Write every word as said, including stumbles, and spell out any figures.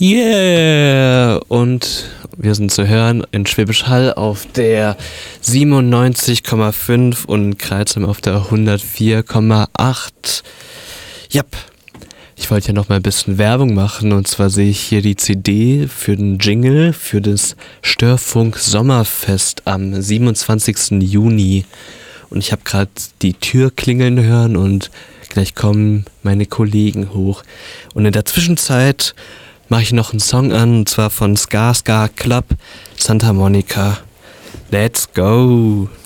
Yeah! Und wir sind zu hören in Schwäbisch Hall auf der siebenundneunzig Komma fünf und in Kreuzheim auf der hundertvier Komma acht. Jap. Ich wollte ja noch mal ein bisschen Werbung machen, und zwar sehe ich hier die C D für den Jingle für das Störfunk Sommerfest am siebenundzwanzigsten Juni. Und ich habe gerade die Tür klingeln hören und gleich kommen meine Kollegen hoch. Und in der Zwischenzeit mache ich noch einen Song an, und zwar von Ska Ska Club, Santa Monica. Let's go!